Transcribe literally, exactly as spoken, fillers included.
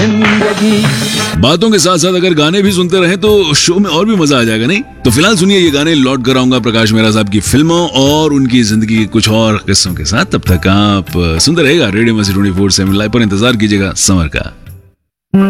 बातों के साथ साथ अगर गाने भी सुनते रहे तो शो में और भी मजा आ जाएगा, नहीं? तो फिलहाल सुनिए ये गाने, लौट कर आऊंगा प्रकाश मेहरा साहब की फिल्मों और उनकी जिंदगी के कुछ और किस्सों के साथ। तब तक आप सुनते रहेगा रेडियो मस्ती ट्वेंटी फोर सेवन लाइव पर, इंतजार कीजिएगा समर का।